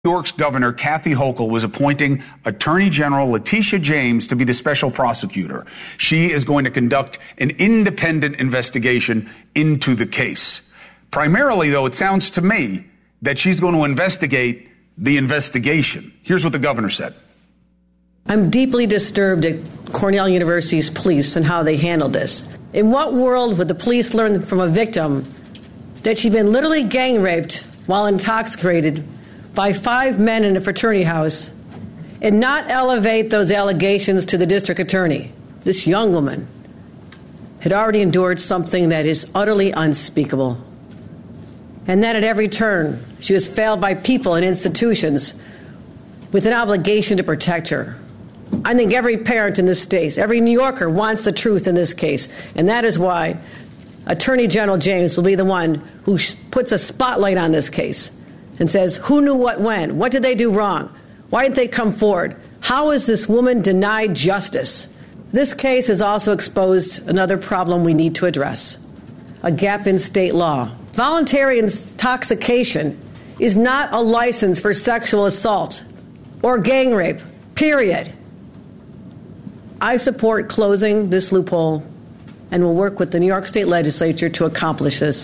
York's Governor Kathy Hochul was appointing Attorney General Letitia James to be the special prosecutor. She is going to conduct an independent investigation into the case. Primarily, though, it sounds to me that she's going to investigate the investigation. Here's what the governor said. I'm deeply disturbed at Cornell University's police and how they handled this. In what world would the police learn from a victim that she'd been literally gang raped while intoxicated by 5 men in a fraternity house and not elevate those allegations to the district attorney? This young woman had already endured something that is utterly unspeakable. And then at every turn, she was failed by people and institutions with an obligation to protect her. I think every parent in this state, every New Yorker wants the truth in this case. And that is why Attorney General James will be the one who puts a spotlight on this case and says, who knew what when? What did they do wrong? Why didn't they come forward? How is this woman denied justice? This case has also exposed another problem we need to address, a gap in state law. Voluntary intoxication is not a license for sexual assault or gang rape, period. I support closing this loophole and will work with the New York State Legislature to accomplish this.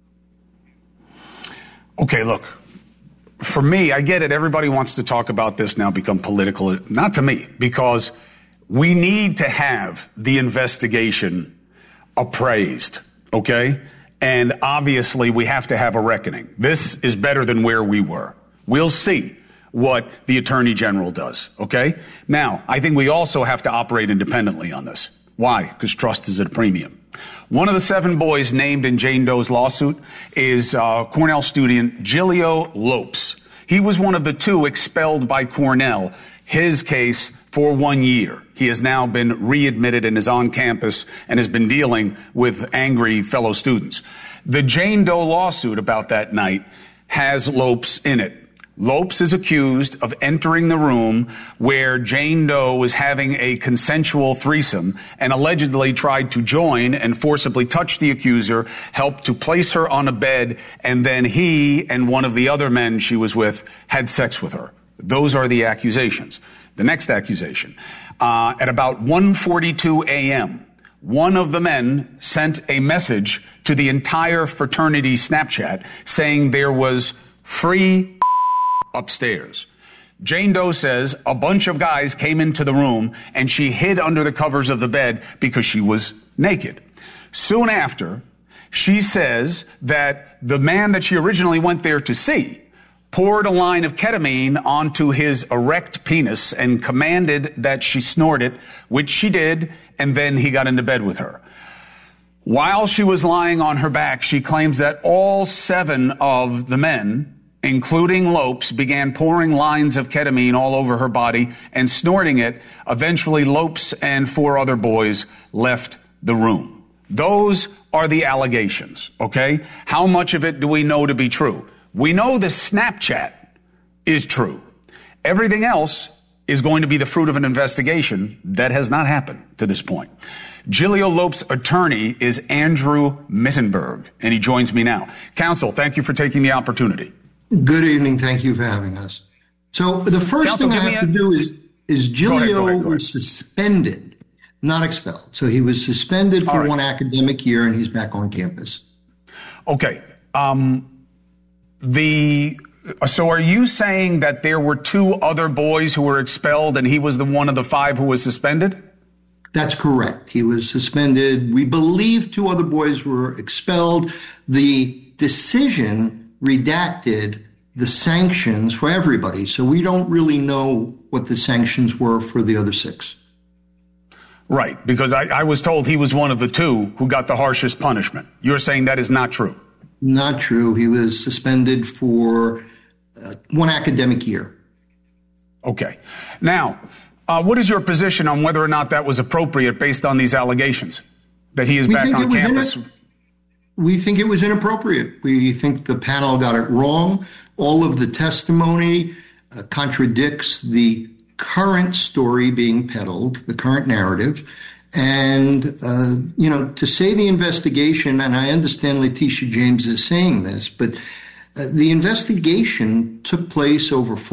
Okay, look, for me, I get it. Everybody wants to talk about this now, become political. Not to me, because we need to have the investigation appraised, okay? And obviously, we have to have a reckoning. This is better than where we were. We'll see what the Attorney General does, okay? Now, I think we also have to operate independently on this. Why? Because trust is at a premium. One of the 7 boys named in Jane Doe's lawsuit is Cornell student Giulio Lopes. He was one of the 2 expelled by Cornell. His case for 1 year. He has now been readmitted and is on campus and has been dealing with angry fellow students. The Jane Doe lawsuit about that night has Lopes in it. Lopes is accused of entering the room where Jane Doe was having a consensual threesome and allegedly tried to join and forcibly touch the accuser, helped to place her on a bed, and then he and one of the other men she was with had sex with her. Those are the accusations. The next accusation, at about 1:42 a.m., one of the men sent a message to the entire fraternity Snapchat saying there was free upstairs. Jane Doe says a bunch of guys came into the room and she hid under the covers of the bed because she was naked. Soon after, she says that the man that she originally went there to see poured a line of ketamine onto his erect penis and commanded that she snort it, which she did, and then he got into bed with her. While she was lying on her back, she claims that all 7 of the men, including Lopes, began pouring lines of ketamine all over her body and snorting it. Eventually, Lopes and 4 other boys left the room. Those are the allegations, okay? How much of it do we know to be true? We know the Snapchat is true. Everything else is going to be the fruit of an investigation that has not happened to this point. Giulio Lopes' attorney is Andrew Mittenberg, and he joins me now. Counsel, thank you for taking the opportunity. Good evening. Thank you for having us. So the first thing I have to do is Giulio was suspended, not expelled. So he was suspended for 1 academic year, and he's back on campus. Okay. So are you saying that there were 2 other boys who were expelled and he was the one of the 5 who was suspended? That's correct. He was suspended. We believe 2 other boys were expelled. The decision redacted the sanctions for everybody. So we don't really know what the sanctions were for the other 6. Right, because I was told he was one of the 2 who got the harshest punishment. You're saying that is not true? Not true. He was suspended for 1 academic year. Okay. Now, what is your position on whether or not that was appropriate based on these allegations, that he is back on campus? We think it was inappropriate. We think the panel got it wrong. All of the testimony contradicts the current story being peddled, the current narrative. And, to say the investigation, and I understand Letitia James is saying this, but The investigation took place over